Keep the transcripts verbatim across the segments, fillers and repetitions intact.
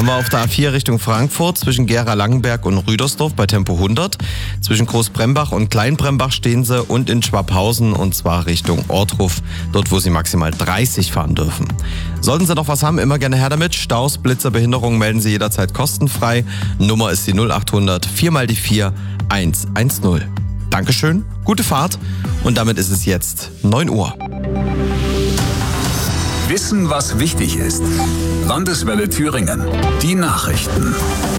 Haben wir auf der A vier Richtung Frankfurt zwischen Gera-Langenberg und Rüdersdorf bei Tempo hundert. Zwischen Großbrembach und Kleinbrembach stehen sie und in Schwabhausen und zwar Richtung Ortruf, dort wo Sie maximal dreißig fahren dürfen. Sollten Sie noch was haben, immer gerne her damit. Staus, Blitzer, Behinderungen melden Sie jederzeit kostenfrei. Nummer ist die null achthundert vier mal die vier eins eins null. Dankeschön, gute Fahrt und damit ist es jetzt neun Uhr. Wissen, was wichtig ist. Landeswelle Thüringen. Die Nachrichten.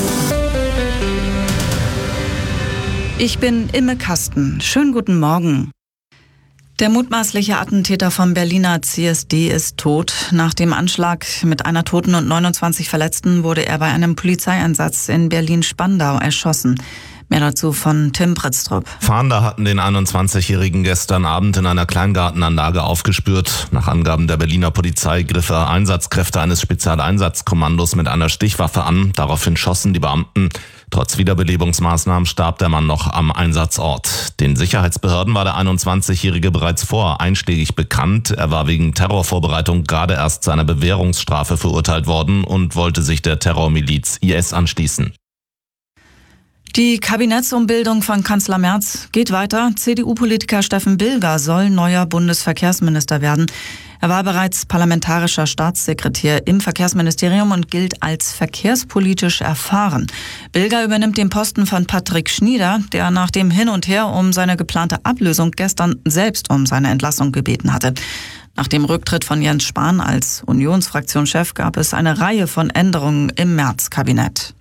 Ich bin Imme Kasten. Schönen guten Morgen. Der mutmaßliche Attentäter vom Berliner C S D ist tot. Nach dem Anschlag mit einer Toten und neunundzwanzig Verletzten wurde er bei einem Polizeieinsatz in Berlin-Spandau erschossen. Mehr dazu von Tim Pritztrup. Fahnder hatten den einundzwanzigjährigen gestern Abend in einer Kleingartenanlage aufgespürt. Nach Angaben der Berliner Polizei griffen Einsatzkräfte eines Spezialeinsatzkommandos mit einer Stichwaffe an. Daraufhin schossen die Beamten. Trotz Wiederbelebungsmaßnahmen starb der Mann noch am Einsatzort. Den Sicherheitsbehörden war der einundzwanzigjährige bereits vorher einschlägig bekannt. Er war wegen Terrorvorbereitung gerade erst zu einer Bewährungsstrafe verurteilt worden und wollte sich der Terrormiliz I S anschließen. Die Kabinettsumbildung von Kanzler Merz geht weiter. C D U-Politiker Steffen Bilger soll neuer Bundesverkehrsminister werden. Er war bereits parlamentarischer Staatssekretär im Verkehrsministerium und gilt als verkehrspolitisch erfahren. Bilger übernimmt den Posten von Patrick Schnieder, der nach dem Hin und Her um seine geplante Ablösung gestern selbst um seine Entlassung gebeten hatte. Nach dem Rücktritt von Jens Spahn als Unionsfraktionschef gab es eine Reihe von Änderungen im Merz-Kabinett.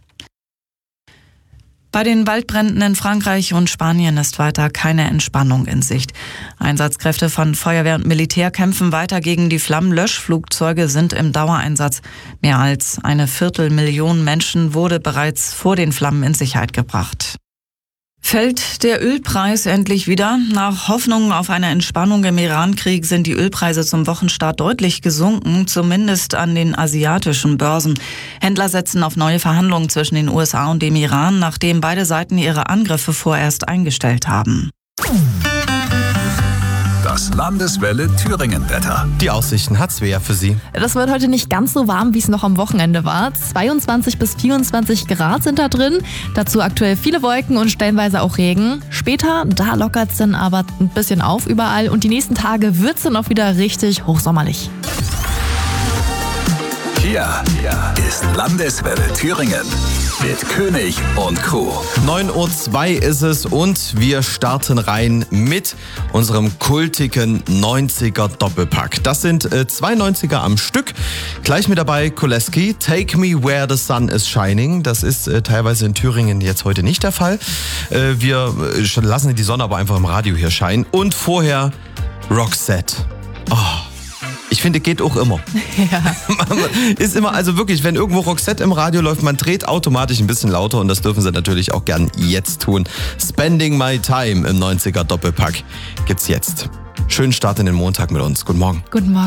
Bei den Waldbränden in Frankreich und Spanien ist weiter keine Entspannung in Sicht. Einsatzkräfte von Feuerwehr und Militär kämpfen weiter gegen die Flammen. Löschflugzeuge sind im Dauereinsatz. Mehr als eine Viertelmillion Menschen wurde bereits vor den Flammen in Sicherheit gebracht. Fällt der Ölpreis endlich wieder? Nach Hoffnungen auf eine Entspannung im Iran-Krieg sind die Ölpreise zum Wochenstart deutlich gesunken, zumindest an den asiatischen Börsen. Händler setzen auf neue Verhandlungen zwischen den U S A und dem Iran, nachdem beide Seiten ihre Angriffe vorerst eingestellt haben. Das Landeswelle Thüringen-Wetter. Die Aussichten hat Svea für Sie. Das wird heute nicht ganz so warm, wie es noch am Wochenende war. zweiundzwanzig bis vierundzwanzig Grad sind da drin. Dazu aktuell viele Wolken und stellenweise auch Regen. Später, da lockert es dann aber ein bisschen auf überall. Und die nächsten Tage wird es dann auch wieder richtig hochsommerlich. Hier ist Landeswelle Thüringen mit König und Co. neun Uhr zwei ist es und wir starten rein mit unserem kultigen neunziger Doppelpack. Das sind äh, zwei neunziger am Stück. Gleich mit dabei Koleski, Take Me Where the Sun is Shining. Das ist äh, teilweise in Thüringen jetzt heute nicht der Fall. Äh, wir äh, lassen die Sonne aber einfach im Radio hier scheinen. Und vorher Roxette. Oh. Ich finde, geht auch immer. Ja. Ist immer, also wirklich, wenn irgendwo Roxette im Radio läuft, man dreht automatisch ein bisschen lauter und das dürfen Sie natürlich auch gern jetzt tun. Spending My Time im neunziger Doppelpack gibt's jetzt. Schönen Start in den Montag mit uns. Guten Morgen. Guten Morgen.